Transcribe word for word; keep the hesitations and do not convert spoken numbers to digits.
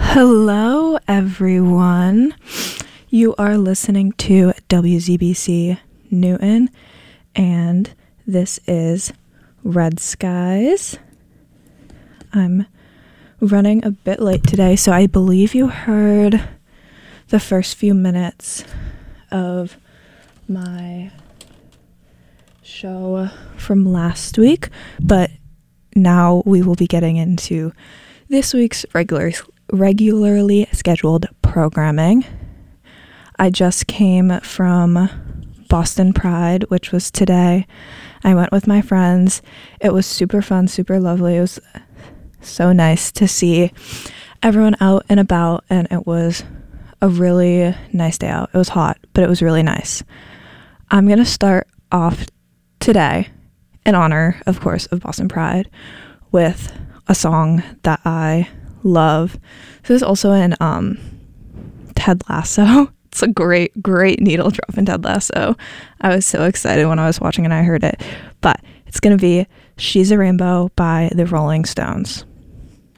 Hello, everyone. You are listening to W Z B C Newton, and this is Red Skies. I'm running a bit late today, so I believe you heard the first few minutes of my show from last week, but now we will be getting into this week's regular regularly scheduled programming. I just came from Boston Pride, which was today. I went with my friends. It was super fun, super lovely. It was so nice to see everyone out and about, and it was a really nice day out. It was hot, but it was really nice. I'm going to start off today, in honor, of course, of Boston Pride, with a song that I love. This is also in um, Ted Lasso. It's a great, great needle drop in Ted Lasso. I was so excited when I was watching and I heard it. But it's going to be She's a Rainbow by the Rolling Stones.